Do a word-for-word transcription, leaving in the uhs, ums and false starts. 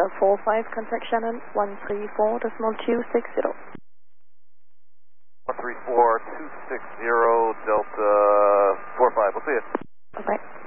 Delta four five, contact Shannon one three four decimal two six zero. one three four two six zero, Delta four five, we'll see you. Okay.